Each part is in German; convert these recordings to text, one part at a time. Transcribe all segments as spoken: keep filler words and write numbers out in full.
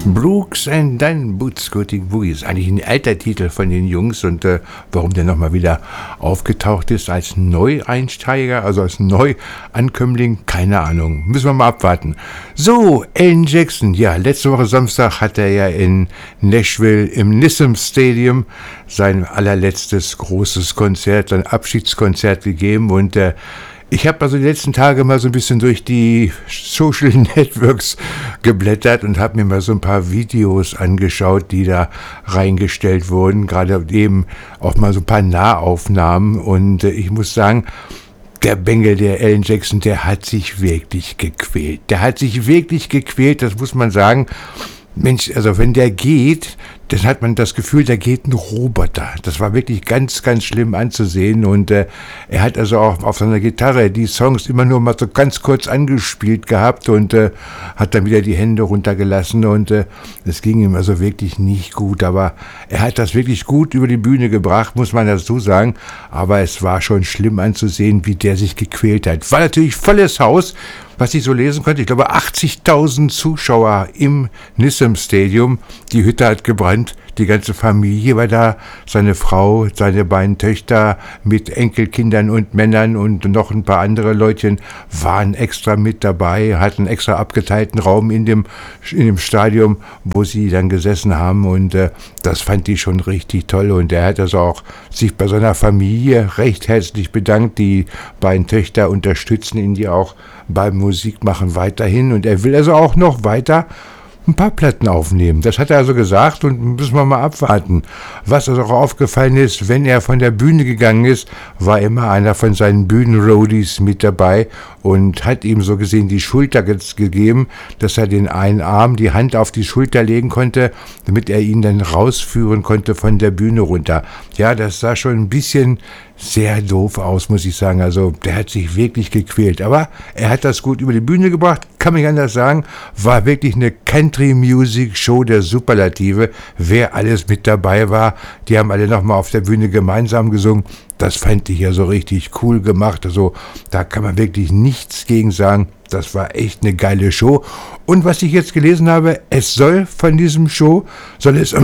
Brooks and Dunn Boots Scooting Boogie ist eigentlich ein alter Titel von den Jungs und äh, warum der nochmal wieder aufgetaucht ist als Neueinsteiger, also als Neuankömmling, keine Ahnung. Müssen wir mal abwarten. So, Alan Jackson, ja, letzte Woche Samstag hat er ja in Nashville im Nissan Stadium sein allerletztes großes Konzert, sein Abschiedskonzert gegeben und äh, ich habe also die letzten Tage mal so ein bisschen durch die Social Networks geblättert und habe mir mal so ein paar Videos angeschaut, die da reingestellt wurden, gerade eben auch mal so ein paar Nahaufnahmen und äh, ich muss sagen, der Bengel, der Alan Jackson, der hat sich wirklich gequält. Der hat sich wirklich gequält, das muss man sagen. Mensch, also wenn der geht, dann hat man das Gefühl, da geht ein Roboter. Das war wirklich ganz, ganz schlimm anzusehen und äh, er hat also auch auf seiner Gitarre die Songs immer nur mal so ganz kurz angespielt gehabt und äh, hat dann wieder die Hände runtergelassen und äh, es ging ihm also wirklich nicht gut, aber er hat das wirklich gut über die Bühne gebracht, muss man dazu sagen, aber es war schon schlimm anzusehen, wie der sich gequält hat. War natürlich volles Haus, was ich so lesen konnte, ich glaube achtzigtausend Zuschauer im Nissan Stadium, die Hütte hat gebrannt, die ganze Familie war da, seine Frau, seine beiden Töchter mit Enkelkindern und Männern und noch ein paar andere Leutchen waren extra mit dabei, hatten extra abgeteilten Raum in dem, in dem Stadion, wo sie dann gesessen haben und äh, das fand ich schon richtig toll und er hat also auch sich bei seiner Familie recht herzlich bedankt, die beiden Töchter unterstützen ihn ja auch beim Musikmachen weiterhin und er will also auch noch weiter ein paar Platten aufnehmen. Das hat er also gesagt und müssen wir mal abwarten. Was also auch aufgefallen ist, wenn er von der Bühne gegangen ist, war immer einer von seinen Bühnenroadies mit dabei und hat ihm so gesehen die Schulter gegeben, dass er den einen Arm, die Hand auf die Schulter legen konnte, damit er ihn dann rausführen konnte von der Bühne runter. Ja, das sah schon ein bisschen sehr doof aus, muss ich sagen. Also der hat sich wirklich gequält. Aber er hat das gut über die Bühne gebracht, kann man nicht anders sagen. War wirklich eine Country-Music-Show der Superlative. Wer alles mit dabei war, die haben alle nochmal auf der Bühne gemeinsam gesungen. Das fand ich ja so richtig cool gemacht. Also da kann man wirklich nichts gegen sagen. Das war echt eine geile Show. Und was ich jetzt gelesen habe, es soll von diesem Show, soll es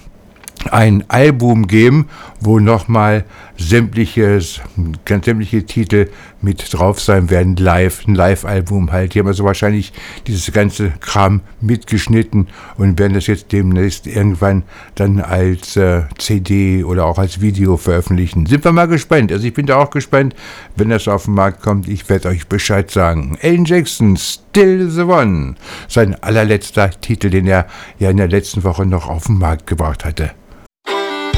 ein Album geben, wo nochmal sämtliche, sämtliche Titel mit drauf sein werden, live, ein Live-Album halt. Die haben also wahrscheinlich dieses ganze Kram mitgeschnitten und werden das jetzt demnächst irgendwann dann als äh, C D oder auch als Video veröffentlichen. Sind wir mal gespannt. Also ich bin da auch gespannt, wenn das auf den Markt kommt. Ich werde euch Bescheid sagen. Alan Jackson, Still the One. Sein allerletzter Titel, den er ja in der letzten Woche noch auf den Markt gebracht hatte.